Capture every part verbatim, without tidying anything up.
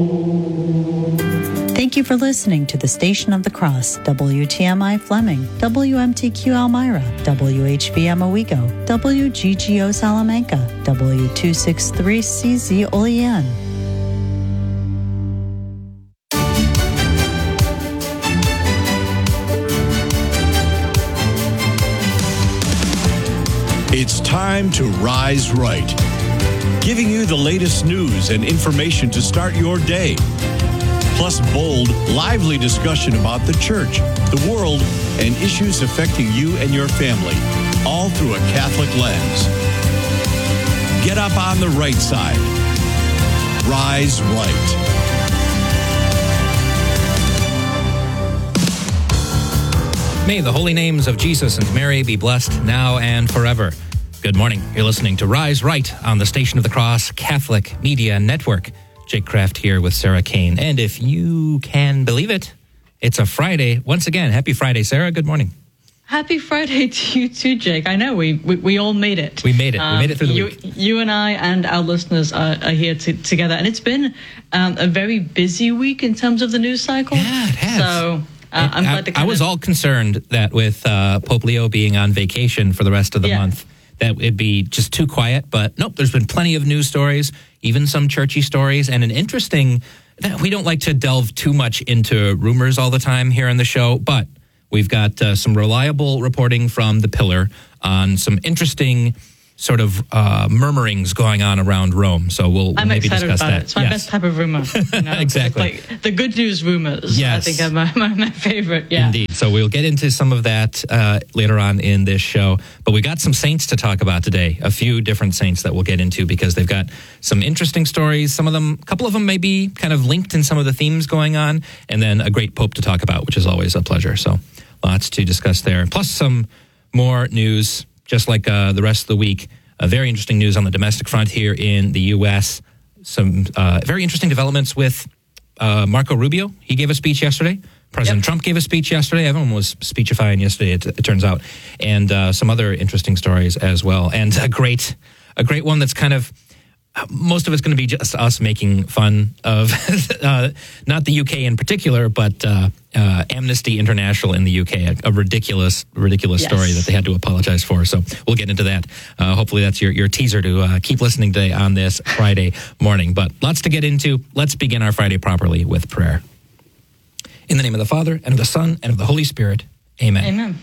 Thank you for listening to the Station of the Cross, W T M I Fleming, W M T Q Elmira, W H V M Owego, W G G O Salamanca, W two sixty-three C Z Olean. It's time to rise right, giving you the latest news and information to start your day. Plus bold, lively discussion about the church, the world, and issues affecting you and your family, all through a Catholic lens. Get up on the right side. Rise right. May the holy names of Jesus and Mary be blessed now and forever. Good morning. You're listening to Rise Right on the Station of the Cross Catholic Media Network. Jake Kraft here with Sarah Kane. And if you can believe it, it's a Friday. Once again, happy Friday, Sarah. Good morning. Happy Friday to you too, Jake. I know we we, we all made it. We made it. Um, we made it through the you, week. You and I and our listeners are, are here to, together. And it's been um, a very busy week in terms of the news cycle. Yeah, it has. So uh, I'm glad to I, I was of, all concerned that with uh, Pope Leo being on vacation for the rest of the yeah. month, that it'd be just too quiet. But nope, there's been plenty of news stories, even some churchy stories, and an interesting, we don't like to delve too much into rumors all the time here on the show, but we've got uh, some reliable reporting from The Pillar on some interesting sort of uh, murmurings going on around Rome. So we'll, we'll I'm maybe excited discuss about that. it. It's my yes. best type of rumor. You know? Exactly. Like the good news rumors. Yes. I think are my, my, my favorite. Yeah. Indeed. So we'll get into some of that uh, later on in this show. But we got some saints to talk about today, a few different saints that we'll get into because they've got some interesting stories. Some of them, a couple of them may be kind of linked in some of the themes going on, and then a great pope to talk about, which is always a pleasure. So lots to discuss there. Plus some more news, just like uh, the rest of the week. Uh, very interesting news on the domestic front here in the U S. Some uh, very interesting developments with uh, Marco Rubio. He gave a speech yesterday. President yep. Trump gave a speech yesterday. Everyone was speechifying yesterday, it, it turns out. And uh, some other interesting stories as well. And a great, a great one that's kind of, most of it's going to be just us making fun of, uh, not the U K in particular, but uh, uh, Amnesty International in the U K, a, a ridiculous, ridiculous yes. story that they had to apologize for. So we'll get into that. Uh, hopefully that's your, your teaser to uh, keep listening today on this Friday morning. But lots to get into. Let's begin our Friday properly with prayer. In the name of the Father, and of the Son, and of the Holy Spirit. Amen. Amen.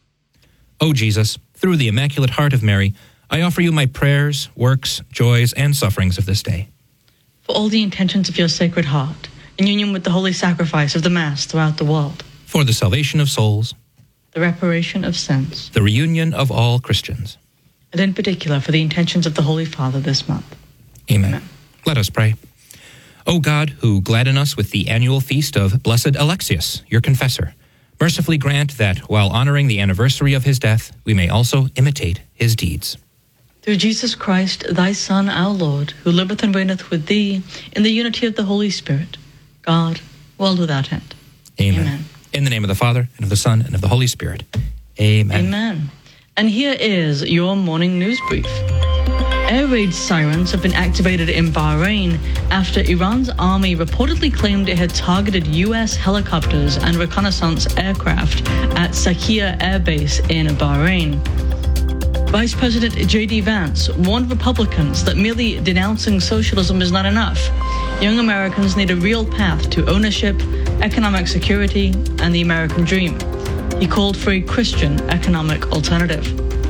O Jesus, through the Immaculate Heart of Mary, I offer you my prayers, works, joys, and sufferings of this day. For all the intentions of your Sacred Heart, in union with the holy sacrifice of the Mass throughout the world. For the salvation of souls. The reparation of sins. The reunion of all Christians. And in particular, for the intentions of the Holy Father this month. Amen. Amen. Let us pray. O God, who gladden us with the annual feast of Blessed Alexius, your confessor, mercifully grant that, while honoring the anniversary of his death, we may also imitate his deeds. Through Jesus Christ, thy Son, our Lord, who liveth and reigneth with thee in the unity of the Holy Spirit, God, world without end. Amen. Amen. In the name of the Father, and of the Son, and of the Holy Spirit. Amen. Amen. And here is your morning news brief. Air raid sirens have been activated in Bahrain after Iran's army reportedly claimed it had targeted U S helicopters and reconnaissance aircraft at Sakia Air Base in Bahrain. Vice President J D Vance warned Republicans that merely denouncing socialism is not enough. Young Americans need a real path to ownership, economic security, and the American dream. He called for a Christian economic alternative.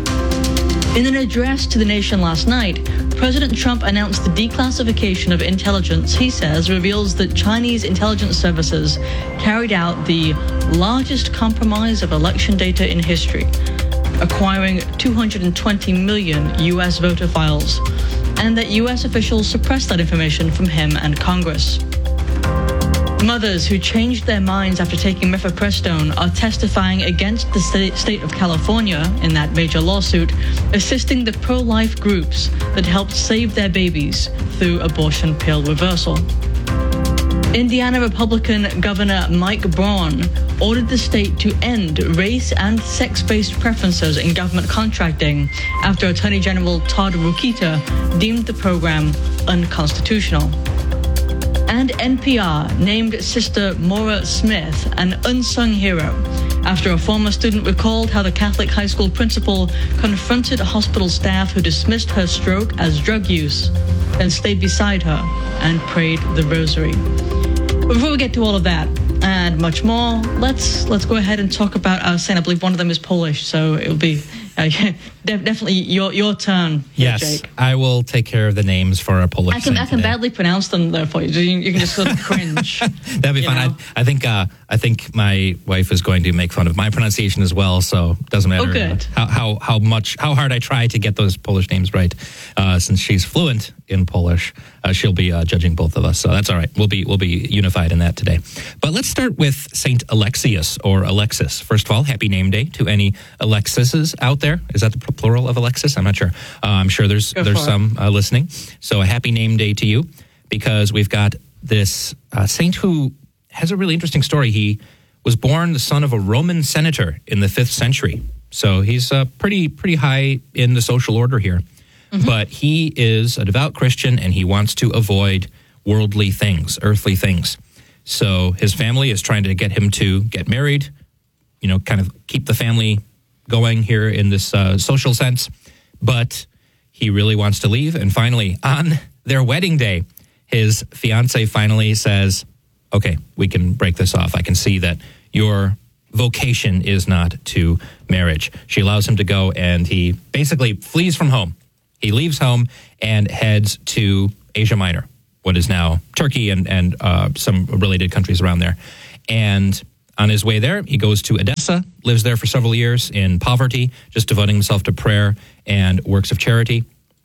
In an address to the nation last night, President Trump announced the declassification of intelligence he says reveals that Chinese intelligence services carried out the largest compromise of election data in history, acquiring two hundred twenty million U S voter files, and that U S officials suppressed that information from him and Congress. Mothers who changed their minds after taking mifepristone are testifying against the state of California in that major lawsuit, assisting the pro-life groups that helped save their babies through abortion pill reversal. Indiana Republican Governor Mike Braun ordered the state to end race and sex-based preferences in government contracting after Attorney General Todd Rokita deemed the program unconstitutional. And N P R named Sister Maura Smith an unsung hero after a former student recalled how the Catholic high school principal confronted hospital staff who dismissed her stroke as drug use, then stayed beside her and prayed the rosary. But before we get to all of that and much more, let's let's go ahead and talk about our saint. I believe one of them is Polish, so it'll be uh, definitely your your turn here, yes, Jake. I will take care of the names for our Polish I can I saint can today. badly pronounce them though for you. You, you can just sort of cringe. That'd be you fun. I, know? I think uh, I think my wife is going to make fun of my pronunciation as well, so it doesn't matter Oh, good. how, how how much how hard I try to get those Polish names right. Uh, since she's fluent in Polish, uh, she'll be uh, judging both of us, so that's all right. We'll be we'll be unified in that today. But let's start with Saint Alexius or Alexis. First of all, happy name day to any Alexises out there. Is that the plural of Alexis? I'm not sure. Uh, I'm sure there's Go there's for it. some uh, listening. So a happy name day to you, because we've got this uh, saint who has a really interesting story. He was born the son of a Roman senator in the fifth century. So he's uh, pretty pretty high in the social order here. Mm-hmm. But he is a devout Christian, and he wants to avoid worldly things, earthly things. So his family is trying to get him to get married, you know, kind of keep the family going here in this uh, social sense. But he really wants to leave. And finally, on their wedding day, his fiancée finally says, okay, we can break this off. I can see that your vocation is not to marriage. She allows him to go, and he basically flees from home. He leaves home and heads to Asia Minor, what is now Turkey and, and uh, some related countries around there. And on his way there, he goes to Edessa, lives there for several years in poverty, just devoting himself to prayer and works of charity.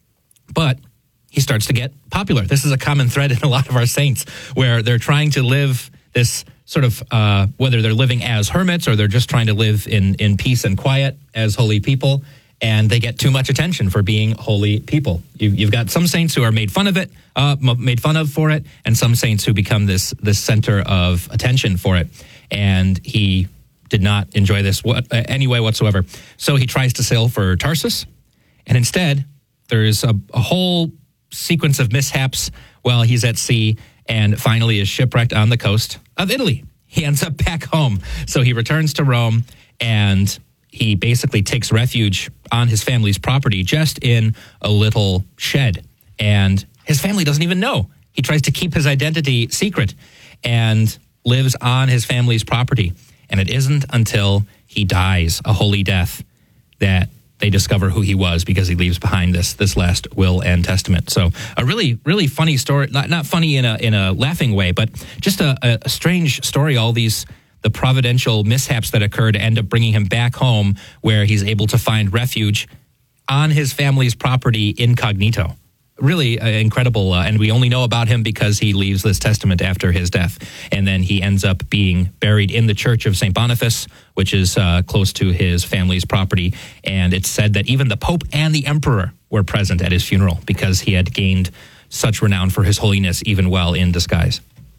But he starts to get popular. This is a common thread in a lot of our saints, where they're trying to live this sort of, uh, whether they're living as hermits or they're just trying to live in, in peace and quiet as holy people, and they get too much attention for being holy people. You, you've got some saints who are made fun of it, uh, made fun of for it, and some saints who become this this center of attention for it. And he did not enjoy this what, uh, anyway whatsoever. So he tries to sail for Tarsus, and instead there's a, a whole sequence of mishaps while he's at sea, and finally is shipwrecked on the coast of Italy. He ends up back home. So he returns to Rome, and he basically takes refuge on his family's property, just in a little shed. And his family doesn't even know. He tries to keep his identity secret and lives on his family's property. And it isn't until he dies a holy death that they discover who he was, because he leaves behind this this last will and testament. So a really, really funny story, not not funny in a in a laughing way, but just a, a strange story. All these the providential mishaps that occurred end up bringing him back home, where he's able to find refuge on his family's property incognito. Really uh, incredible, uh, and we only know about him because he leaves this testament after his death, and then he ends up being buried in the church of Saint Boniface, which is uh, close to his family's property, and it's said that even the Pope and the Emperor were present at his funeral, because he had gained such renown for his holiness, even while in disguise.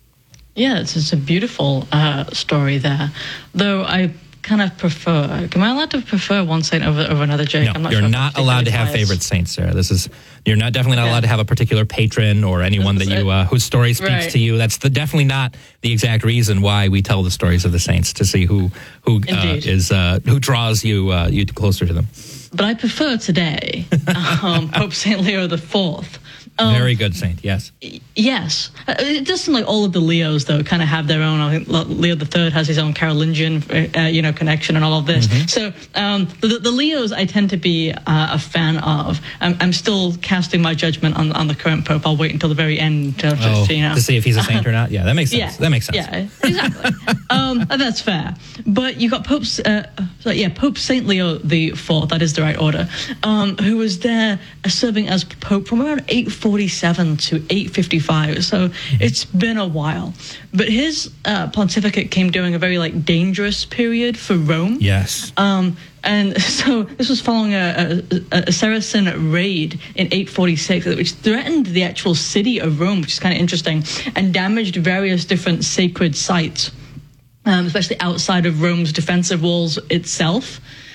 Yeah, it's, it's a beautiful uh, story there. Though I kind of prefer, am I allowed to prefer one saint over, over another, Jake? No, I'm not you're sure not allowed to have biased. favorite saints, Sarah. This is you're not definitely not Yeah. allowed to have a particular patron or anyone that you uh, whose story speaks Right. to you. That's the, definitely not the exact reason why we tell the stories of the saints, to see who who uh, Indeed. is uh, who draws you uh, you closer to them. But I prefer today um, Pope Saint Leo the Fourth. Um, Very good saint, yes. Yes. Uh, It does seem like all of the Leos, though, kind of have their own. I think Le- Leo the Third has his own Carolingian, uh, you know, connection and all of this. Mm-hmm. So um, the, the Leos I tend to be uh, a fan of. I'm, I'm still casting my judgment on, on the current Pope. I'll wait until the very end to, Oh, to, you know. to see if he's a saint or not. Yeah, that makes sense. Yeah, That makes sense. Yeah, exactly. um, and that's fair. But you got Pope's, uh, so yeah, Pope Saint Leo the Fourth. That is the right order. Um, who was there uh, serving as Pope from around eight forty-seven to eight fifty-five. So Mm-hmm. it's been a while. But his uh, pontificate came during a very like dangerous period for Rome. Yes. Um, and so this was following a, a, a Saracen raid in eight forty-six, which threatened the actual city of Rome, which is kind of interesting, and damaged various different sacred sites, um, especially outside of Rome's defensive walls itself.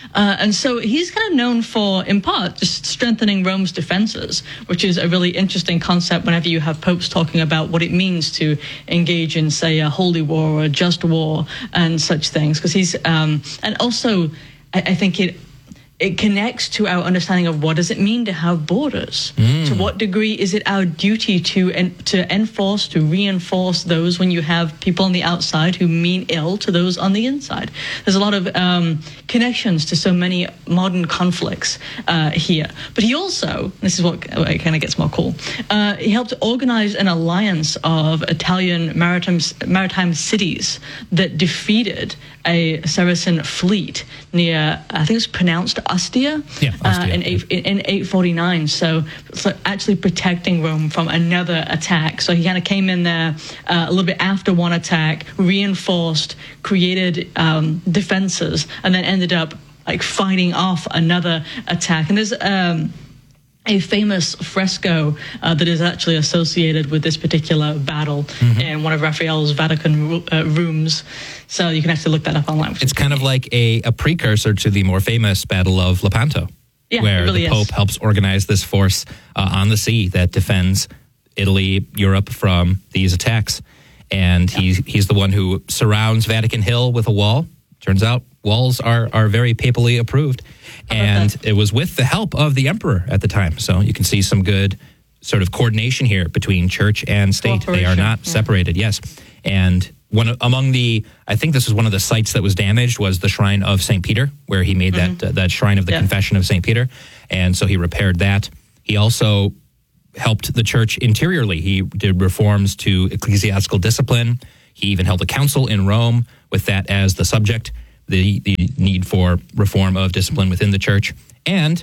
Uh, and so he's kind of known for, in part, just strengthening Rome's defenses, which is a really interesting concept whenever you have popes talking about what it means to engage in, say, a holy war or a just war and such things. Because he's, um, and also, I, I think it, It connects to our understanding of what does it mean to have borders. Mm. To what degree is it our duty to en- to enforce, to reinforce those when you have people on the outside who mean ill to those on the inside? There's a lot of um, connections to so many modern conflicts uh, here. But he also, this is what kind of gets more cool, uh, he helped organize an alliance of Italian maritime, maritime cities that defeated a Saracen fleet near, I think it's pronounced Ostia, yeah, Ostia. Uh, in, eight, in eight forty-nine. So, so actually protecting Rome from another attack. So he kind of came in there uh, a little bit after one attack, reinforced, created um, defenses, and then ended up like fighting off another attack. And there's um, a famous fresco uh, that is actually associated with this particular battle mm-hmm. in one of Raphael's Vatican uh, rooms. So you can actually look that up online. It's kind of like a, a precursor to the more famous Battle of Lepanto, yeah, where really the Pope is. helps organize this force uh, on the sea that defends Italy, Europe from these attacks. And yeah. he's, he's the one who surrounds Vatican Hill with a wall. Turns out walls are, are very papally approved. And it was with the help of the emperor at the time. So you can see some good sort of coordination here between church and state. They are not yeah. separated, yes. And one among the, I think this was one of the sites that was damaged was the shrine of Saint Peter, where he made mm-hmm. that uh, that shrine of the yeah. Confession of Saint Peter. And so he repaired that. He also helped the church interiorly. He did reforms to ecclesiastical discipline. He even held a council in Rome with that as the subject, the, the need for reform of discipline within the church. And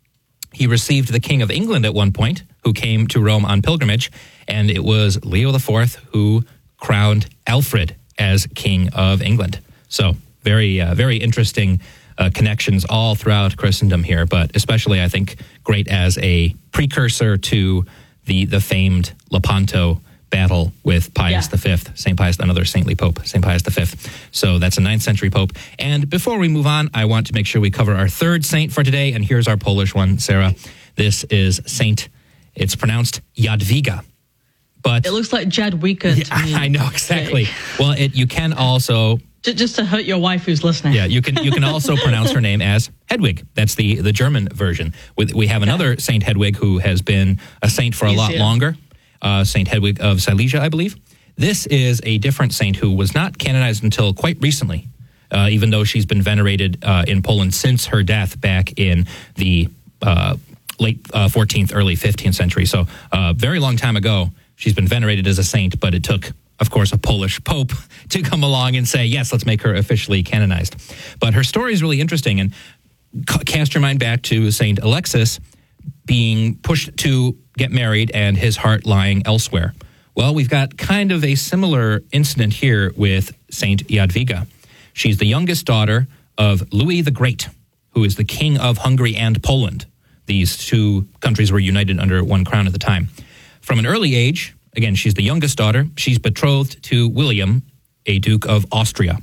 he received the King of England at one point, who came to Rome on pilgrimage, and it was Leo the Fourth who crowned Alfred as King of England. So very, uh, very interesting uh, connections all throughout Christendom here, but especially, I think, great as a precursor to the the famed Lepanto battle with Pius yeah. the Fifth, Saint Pius, another saintly pope, Saint Pius the Fifth. So that's a ninth century pope. And before we move on, I want to make sure we cover our third saint for today, and here's our Polish one, Sarah. This is Saint, it's pronounced Jadwiga. But it looks like Jadwiga to me. I know, exactly. Well, it, you can also... Just to hurt your wife who's listening. Yeah, you can you can also pronounce her name as Hedwig. That's the, the German version. We, we have another yeah. Saint Hedwig who has been a saint for a Easier. lot longer. Uh, Saint Hedwig of Silesia, I believe. This is a different saint who was not canonized until quite recently, uh, even though she's been venerated uh, in Poland since her death back in the uh, late uh, fourteenth, early fifteenth century. So a uh, very long time ago, she's been venerated as a saint, but it took, of course, a Polish pope to come along and say, yes, let's make her officially canonized. But her story is really interesting, and cast your mind back to Saint Alexis being pushed to get married and his heart lying elsewhere. Well, we've got kind of a similar incident here with Saint Jadwiga. She's the youngest daughter of Louis the Great, who is the king of Hungary and Poland. These two countries were united under one crown at the time. From an early age, again, she's the youngest daughter, she's betrothed to William, a Duke of Austria.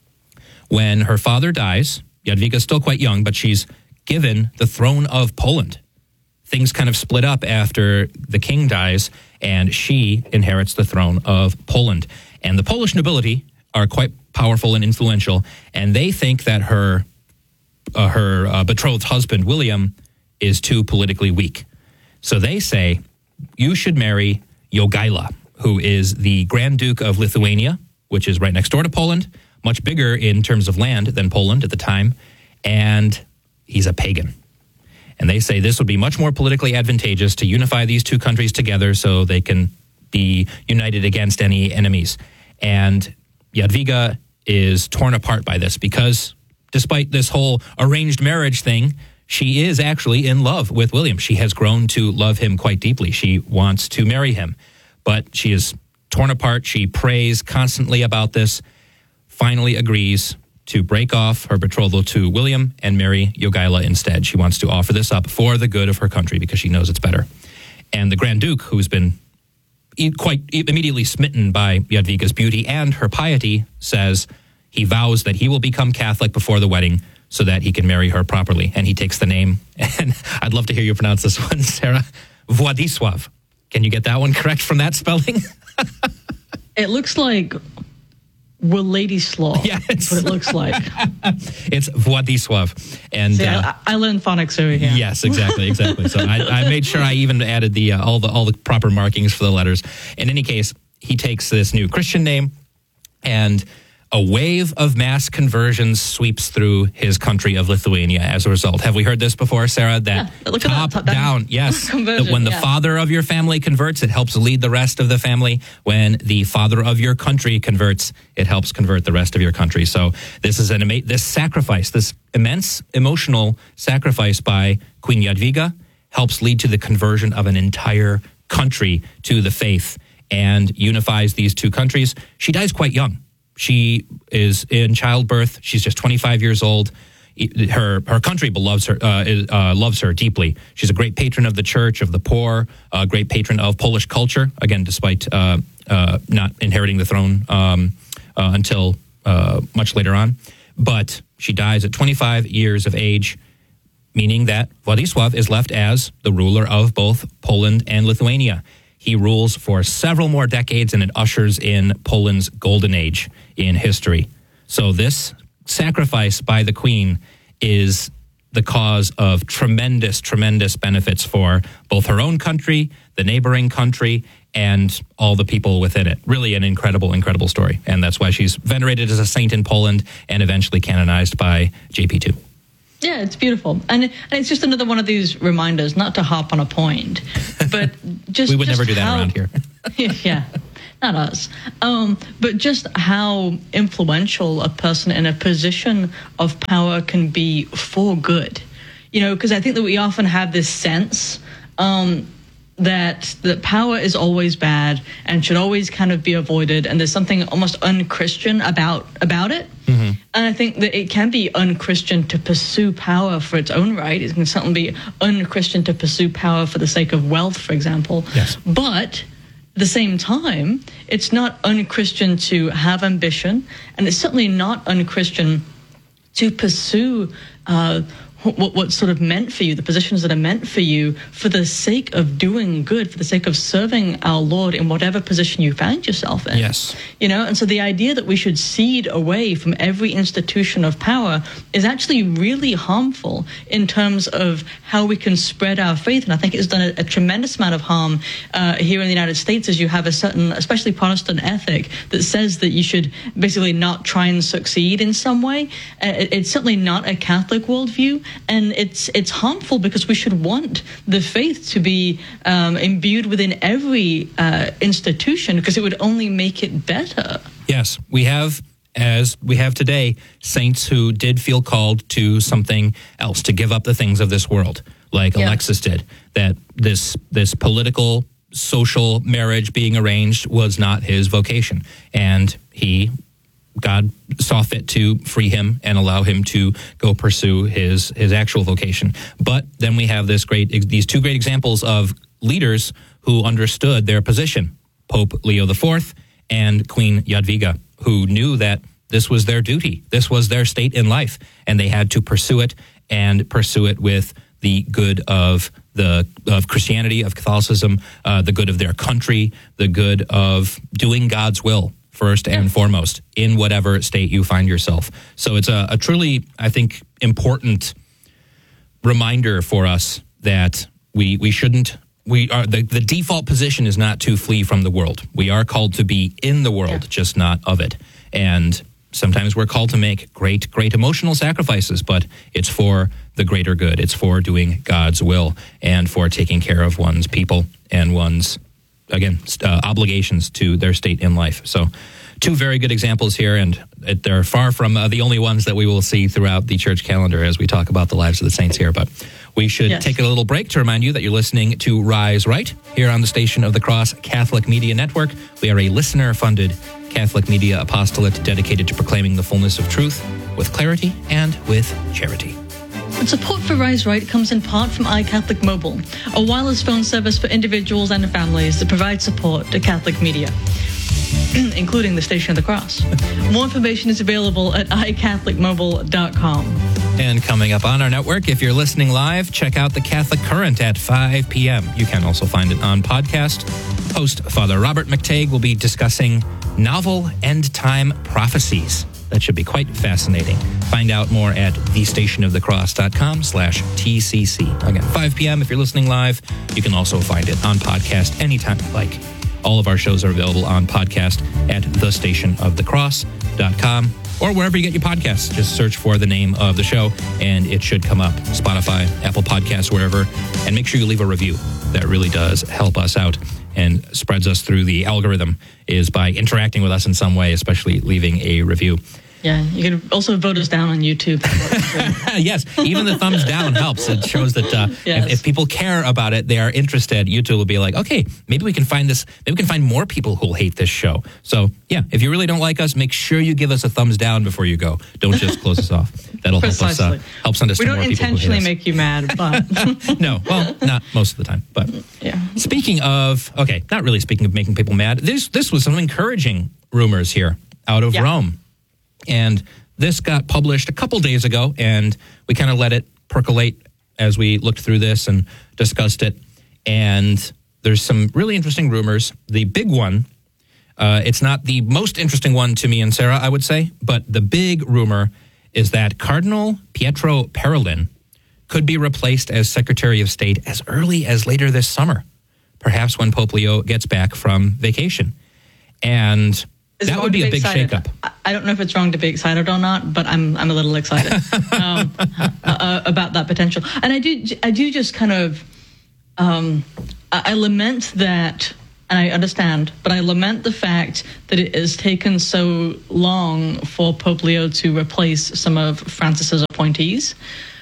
When her father dies, Jadwiga's still quite young, but she's given the throne of Poland. Things kind of split up after the king dies, and she inherits the throne of Poland. And the Polish nobility are quite powerful and influential, and they think that her uh, her uh, betrothed husband, William, is too politically weak. So they say, you should marry Jogaila, who is the Grand Duke of Lithuania, which is right next door to Poland, much bigger in terms of land than Poland at the time, and he's a pagan. And they say this would be much more politically advantageous to unify these two countries together so they can be united against any enemies. And Jadwiga is torn apart by this because despite this whole arranged marriage thing, she is actually in love with William. She has grown to love him quite deeply. She wants to marry him, but she is torn apart. She prays constantly about this, finally agrees to break off her betrothal to William and marry Jogaila instead. She wants to offer this up for the good of her country because she knows it's better. And the Grand Duke, who's been quite immediately smitten by Jadwiga's beauty and her piety, says he vows that he will become Catholic before the wedding so that he can marry her properly. And he takes the name, and I'd love to hear you pronounce this one, Sarah, Władysław. Can you get that one correct from that spelling? It looks like Władysław. Yeah, that's what it looks like. It's Władysław. And See, uh, I, I learned phonics over here. Yes, exactly, exactly. So I, I made sure I even added the uh, all the all the proper markings for the letters. In any case, he takes this new Christian name, and a wave of mass conversions sweeps through his country of Lithuania as a result. Have we heard this before, Sarah? That yeah, look top, at that, top down, down yes. conversion, That when the yeah. father of your family converts, it helps lead the rest of the family. When the father of your country converts, it helps convert the rest of your country. So this is an ama- this sacrifice, this immense emotional sacrifice by Queen Jadwiga helps lead to the conversion of an entire country to the faith and unifies these two countries. She dies quite young. She is in childbirth. She's just twenty-five years old. Her her country loves her uh, uh, loves her deeply. She's a great patron of the church, of the poor, a great patron of Polish culture. Again, despite uh, uh, not inheriting the throne um, uh, until uh, much later on, but she dies at twenty-five years of age, meaning that Władysław is left as the ruler of both Poland and Lithuania. He rules for several more decades, and it ushers in Poland's golden age in history. So this sacrifice by the queen is the cause of tremendous, tremendous benefits for both her own country, the neighboring country, and all the people within it. Really an incredible, incredible story. And that's why she's venerated as a saint in Poland and eventually canonized by J P two. Yeah, it's beautiful. And, and it's just another one of these reminders, not to harp on a point, but just... we would just never do that how, around here. Yeah, not us. Um, but just how influential a person in a position of power can be for good. You know, because I think that we often have this sense um, that that power is always bad and should always kind of be avoided, and there's something almost unchristian about about it. Mm-hmm. And I think that it can be unchristian to pursue power for its own right. It can certainly be unchristian to pursue power for the sake of wealth, for example. Yes. But at the same time, it's not unchristian to have ambition, and it's certainly not unchristian to pursue uh, what what's sort of meant for you, the positions that are meant for you, for the sake of doing good, for the sake of serving our Lord in whatever position you find yourself in. Yes. You know, and so the idea that we should cede away from every institution of power is actually really harmful in terms of how we can spread our faith. And I think it's done a, a tremendous amount of harm uh, here in the United States, as you have a certain, especially Protestant ethic that says that you should basically not try and succeed in some way. Uh, it, it's certainly not a Catholic worldview. And it's it's harmful because we should want the faith to be um, imbued within every uh, institution, because it would only make it better. Yes, we have, as we have today, saints who did feel called to something else, to give up the things of this world, like yeah. Alexis did, that this this political, social marriage being arranged was not his vocation. And he... God saw fit to free him and allow him to go pursue his his actual vocation. But then we have this great these two great examples of leaders who understood their position: Pope Leo the Fourth and Queen Jadwiga, who knew that this was their duty, this was their state in life, and they had to pursue it and pursue it with the good of the of Christianity, of Catholicism, uh, the good of their country, the good of doing God's will first and foremost in whatever state you find yourself. So it's a, a truly, I think, important reminder for us that we we shouldn't, we are, the, the default position is not to flee from the world. We are called to be in the world, yeah. just not of it. And sometimes we're called to make great, great emotional sacrifices, but it's for the greater good. It's for doing God's will and for taking care of one's people and one's again, uh, obligations to their state in life. So two very good examples here, and it, they're far from uh, the only ones that we will see throughout the church calendar as we talk about the lives of the saints here. But we should yes. take a little break to remind you that you're listening to Rise Right here on the Station of the Cross Catholic Media Network. We are a listener-funded Catholic media apostolate dedicated to proclaiming the fullness of truth with clarity and with charity. And support for Rise Right comes in part from iCatholic Mobile, a wireless phone service for individuals and families that provides support to Catholic media, including the Station of the Cross. More information is available at i catholic mobile dot com. And coming up on our network, if you're listening live, check out the Catholic Current at five p.m. You can also find it on podcast. Host Father Robert McTague will be discussing novel end-time prophecies. That should be quite fascinating. Find out more at thestationofthecross.com slash TCC. Again, five p.m. if you're listening live. You can also find it on podcast anytime you like. All of our shows are available on podcast at the station of the cross dot com or wherever you get your podcasts. Just search for the name of the show and it should come up. Spotify, Apple Podcasts, wherever. And make sure you leave a review. That really does help us out and spreads us through the algorithm, is by interacting with us in some way, especially leaving a review. Yeah, you can also vote us down on YouTube. Yes, even the thumbs down helps. It shows that uh, yes. if, if people care about it, they are interested, YouTube will be like, okay, maybe we can find this, maybe we can find more people who'll hate this show. So, yeah, if you really don't like us, make sure you give us a thumbs down before you go. Don't just close us off. That'll help us, uh, help us understand more people who hate us. We don't intentionally make you mad, but... No, well, not most of the time. But yeah. Speaking of, okay, not really speaking of making people mad, this, this was some encouraging rumors here out of yeah. Rome. And this got published a couple days ago, and we kind of let it percolate as we looked through this and discussed it. And there's some really interesting rumors. The big one, uh, it's not the most interesting one to me and Sarah, I would say, but the big rumor is that Cardinal Pietro Parolin could be replaced as Secretary of State as early as later this summer, perhaps when Pope Leo gets back from vacation. And... Is that would be, be a big excited? shakeup. I don't know if it's wrong to be excited or not, but I'm I'm a little excited um, uh, about that potential. And I do I do just kind of um, I, I lament that, and I understand, but I lament the fact that it has taken so long for Pope Leo to replace some of Francis's appointees,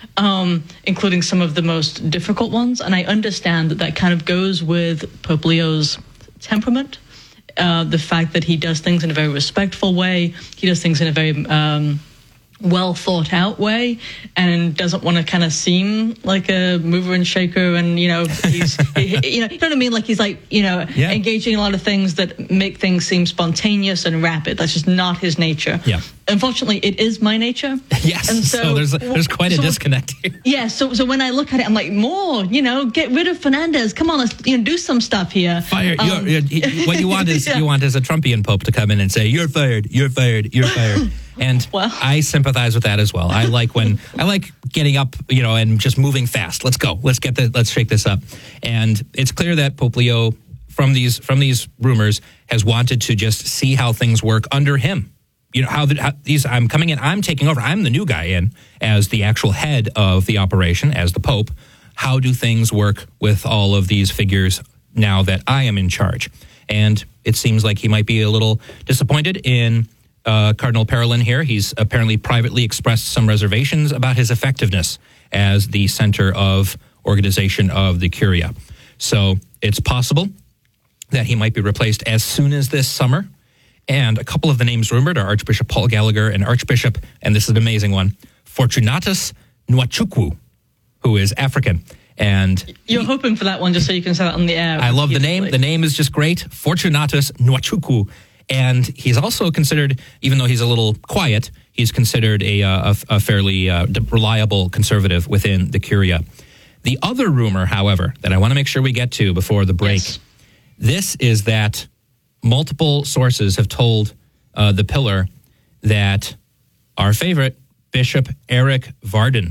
um, including some of the most difficult ones. And I understand that that kind of goes with Pope Leo's temperament. Uh, the fact that he does things in a very respectful way, he does things in a very um, well thought out way, and doesn't want to kind of seem like a mover and shaker. And you know, he's he, you know, you know what I mean? Like he's like you know, yeah. engaging in a lot of things that make things seem spontaneous and rapid. That's just not his nature. Yeah. Unfortunately, it is my nature. Yes. And so, so there's there's quite a so, disconnect here. Yeah. So so when I look at it, I'm like, more. You know, get rid of Fernandez. Come on, let's you know do some stuff here. Fire. Um, you're, you're, what you want is yeah. you want is a Trumpian Pope to come in and say, "You're fired. You're fired. You're fired." And well. I sympathize with that as well. I like when I like getting up, you know, and just moving fast. Let's go. Let's get the. Let's shake this up. And it's clear that Pope Leo, from these from these rumors, has wanted to just see how things work under him. You know, how, the, how these, I'm coming in, I'm taking over, I'm the new guy in as the actual head of the operation, as the Pope. How do things work with all of these figures now that I am in charge? And it seems like he might be a little disappointed in uh, Cardinal Parolin here. He's apparently privately expressed some reservations about his effectiveness as the center of organization of the Curia. So it's possible that he might be replaced as soon as this summer. And a couple of the names rumored are Archbishop Paul Gallagher and Archbishop, and this is an amazing one, Fortunatus Nwachukwu, who is African. And you're he, hoping for that one just so you can say it on the air. I love the name. The name is just great. Fortunatus Nwachukwu. And he's also considered, even though he's a little quiet, he's considered a, a, a fairly uh, reliable conservative within the Curia. The other rumor, however, that I want to make sure we get to before the break, yes. this is that multiple sources have told uh, the Pillar that our favorite, Bishop Eric Varden,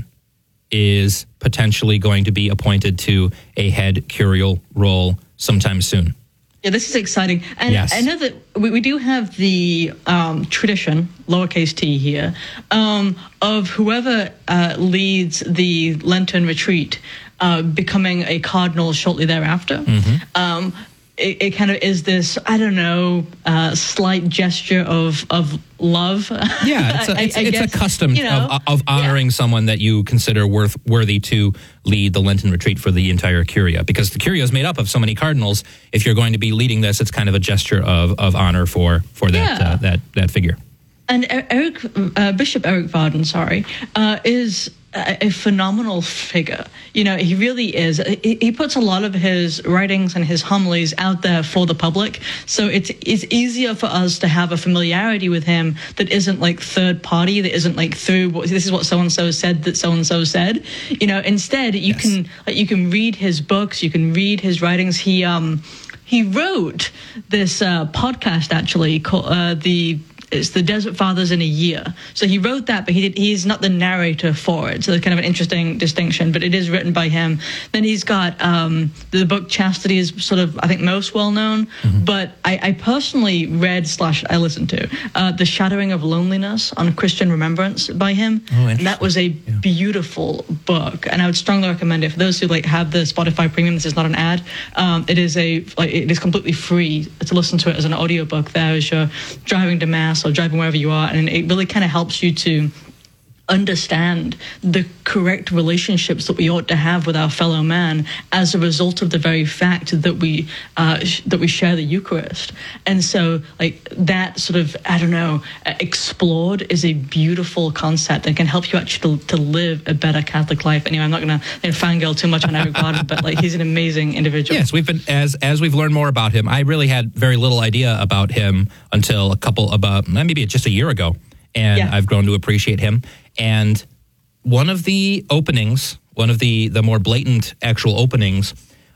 is potentially going to be appointed to a head curial role sometime soon. Yeah, this is exciting. And yes. I know that we, we do have the um, tradition, lowercase t here, um, of whoever uh, leads the Lenten retreat uh, becoming a cardinal shortly thereafter. Mm-hmm. Um, it, it kind of is this, I don't know, uh, slight gesture of of love. Yeah, it's a, it's, I, I it's guess, a custom you know, of, of honoring yeah. someone that you consider worth worthy to lead the Lenten retreat for the entire Curia. Because the Curia is made up of so many cardinals. If you're going to be leading this, it's kind of a gesture of, of honor for for that yeah. uh, that that figure. And Eric, uh, Bishop Eric Varden, sorry, uh, is a, a phenomenal figure. You know, he really is. He, he puts a lot of his writings and his homilies out there for the public. So it's it's easier for us to have a familiarity with him that isn't like third party, that isn't like through what, this is what so-and-so said that so-and-so said. You know, instead you yes. can like, you can read his books, you can read his writings. He um he wrote this uh, podcast actually called uh, the It's the Desert Fathers in a Year. So he wrote that, but he did, he's not the narrator for it. So there's kind of an interesting distinction, but it is written by him. Then he's got um, the book Chastity is sort of, I think, most well known. Mm-hmm. But I, I personally read slash I listened to uh, The Shattering of Loneliness on Christian Remembrance by him. Oh, and that was a yeah. beautiful book, and I would strongly recommend it for those who like have the Spotify Premium. This is not an ad. Um, it is a like it is completely free to listen to it as an audiobook there as you're driving to Mass or driving wherever you are, and it really kind of helps you to understand the correct relationships that we ought to have with our fellow man as a result of the very fact that we uh, sh- that we share the Eucharist. And so, like that sort of I don't know, uh, explored is a beautiful concept and can help you actually to, to live a better Catholic life. Anyway, I'm not going to you know, fangirl too much on Eric Varden, but like he's an amazing individual. Yes, we've been as as we've learned more about him. I really had very little idea about him until a couple about maybe just a year ago, and yeah. I've grown to appreciate him. And one of the openings, one of the, the more blatant actual openings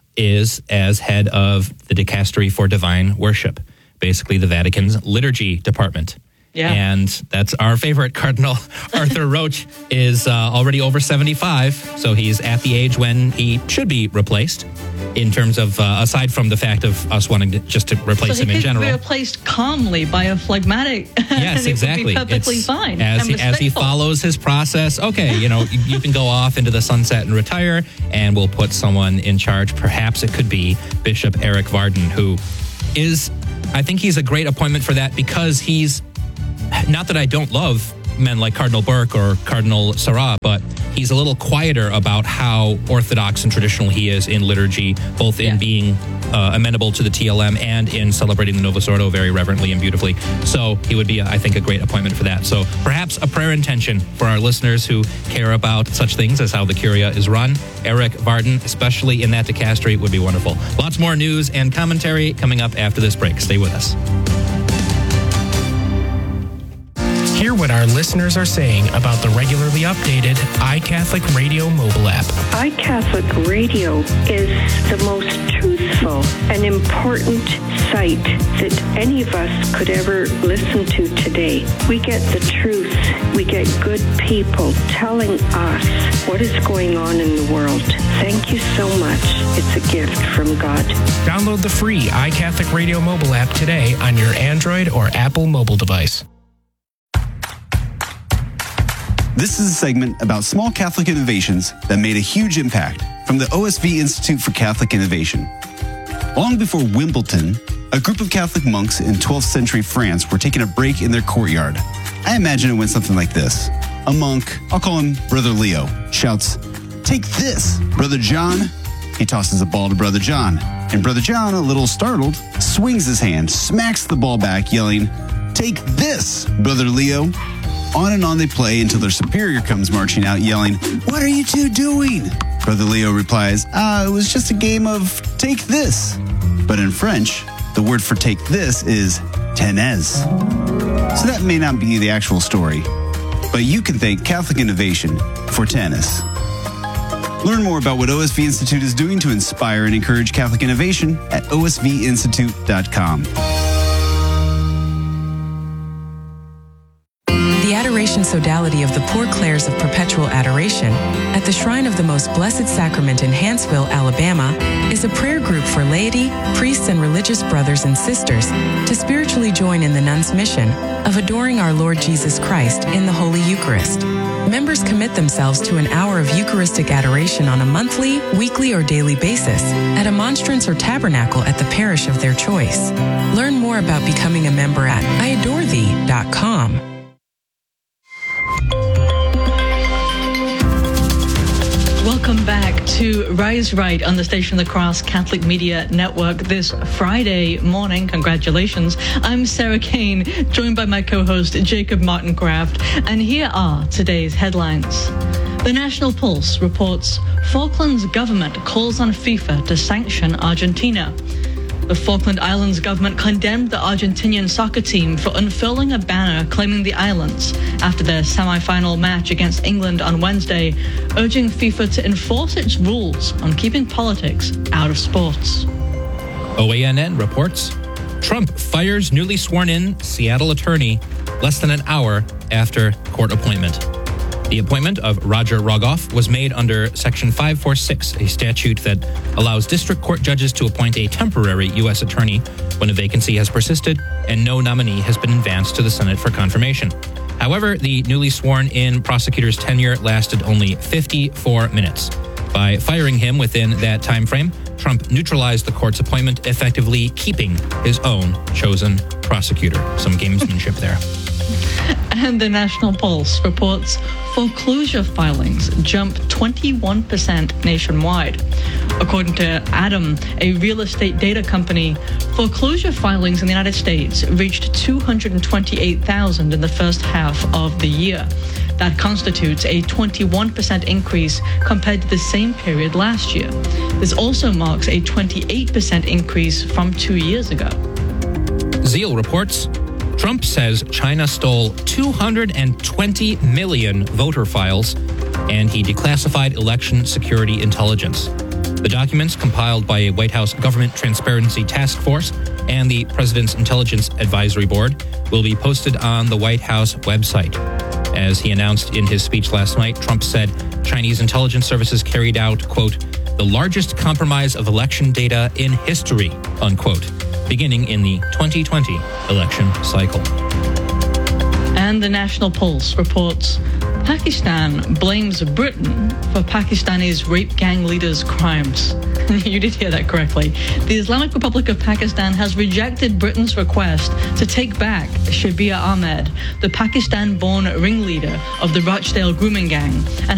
is as head of the Dicastery for Divine Worship, basically the Vatican's liturgy department. Yeah. And that's our favorite Cardinal Arthur Roach is uh, already over seventy-five, so he's at the age when he should be replaced in terms of, uh, aside from the fact of us wanting to just to replace so him in general. So he could be replaced calmly by a phlegmatic. Yes, exactly. It would be perfectly it's, fine. As he, as he follows his process, okay, you know, you, you can go off into the sunset and retire, and we'll put someone in charge. Perhaps it could be Bishop Eric Varden, who is, I think he's a great appointment for that because he's, not that I don't love men like Cardinal Burke or Cardinal Sarah, but he's a little quieter about how orthodox and traditional he is in liturgy, both in yeah. being uh, amenable to the T L M and in celebrating the Novus Ordo very reverently and beautifully. So he would be, I think, a great appointment for that. So perhaps a prayer intention for our listeners who care about such things as how the Curia is run. Eric Varden, especially in that dicastery, would be wonderful. Lots more news and commentary coming up after this break. Stay with us. Hear what our listeners are saying about the regularly updated iCatholic Radio mobile app. iCatholic Radio is the most truthful and important site that any of us could ever listen to today. We get the truth. We get good people telling us what is going on in the world. Thank you so much. It's a gift from God. Download the free iCatholic Radio mobile app today on your Android or Apple mobile device. This is a segment about small Catholic innovations that made a huge impact from the O S V Institute for Catholic Innovation. Long before Wimbledon, a group of Catholic monks in twelfth century France were taking a break in their courtyard. I imagine it went something like this. A monk, I'll call him Brother Leo, shouts, "Take this, Brother John." He tosses a ball to Brother John, and Brother John, a little startled, swings his hand, smacks the ball back, yelling, "Take this, Brother Leo." On and on they play until their superior comes marching out, yelling, "What are you two doing?" Brother Leo replies, "Ah, it was just a game of take this." But in French, the word for take this is tenez. So that may not be the actual story, but you can thank Catholic Innovation for tennis. Learn more about what O S V Institute is doing to inspire and encourage Catholic innovation at O S V institute dot com. The Adoration Sodality of the Poor Clares of Perpetual Adoration at the Shrine of the Most Blessed Sacrament in Hanceville, Alabama, is a prayer group for laity, priests, and religious brothers and sisters to spiritually join in the nuns' mission of adoring our Lord Jesus Christ in the Holy Eucharist. Members commit themselves to an hour of Eucharistic adoration on a monthly, weekly, or daily basis at a monstrance or tabernacle at the parish of their choice. Learn more about becoming a member at I adore thee dot com. Welcome back to Rise Right on the Station of the Cross Catholic Media Network this Friday morning. Congratulations. I'm Sarah Kane, joined by my co-host Jacob Martin Kraft, and here are today's headlines. The National Pulse reports Falklands government calls on FIFA to sanction Argentina. The Falkland Islands government condemned the Argentinian soccer team for unfurling a banner claiming the islands after their semi-final match against England on Wednesday, urging FIFA to enforce its rules on keeping politics out of sports. O A N N reports Trump fires newly sworn-in Seattle attorney less than an hour after court appointment. The appointment of Roger Rogoff was made under Section five forty-six, a statute that allows district court judges to appoint a temporary U S attorney when a vacancy has persisted and no nominee has been advanced to the Senate for confirmation. However, the newly sworn-in prosecutor's tenure lasted only fifty-four minutes. By firing him within that time frame, Trump neutralized the court's appointment, effectively keeping his own chosen prosecutor. Some gamesmanship there. And the National Pulse reports foreclosure filings jump twenty-one percent nationwide. According to Adam, a real estate data company, foreclosure filings in the United States reached two hundred twenty-eight thousand in the first half of the year. That constitutes a twenty-one percent increase compared to the same period last year. This also marks a twenty-eight percent increase from two years ago. Zeal reports Trump says China stole two hundred twenty million voter files, and he declassified election security intelligence. The documents, compiled by a White House Government Transparency Task Force and the President's Intelligence Advisory Board, will be posted on the White House website. As he announced in his speech last night, Trump said Chinese intelligence services carried out, quote, the largest compromise of election data in history, unquote, beginning in the twenty twenty election cycle. And the National Pulse reports Pakistan blames Britain for Pakistani's rape gang leader's crimes. You did hear that correctly. The Islamic Republic of Pakistan has rejected Britain's request to take back Shabir Ahmed, the Pakistan-born ringleader of the Rochdale grooming gang, and